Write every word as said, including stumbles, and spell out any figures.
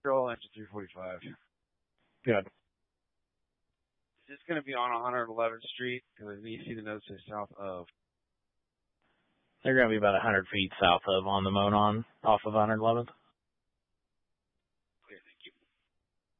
Roll engine three forty-five. Good. It's just going to be on one eleventh Street, because you see the notes say south of. They're going to be about one hundred feet south of on the Monon off of one eleventh.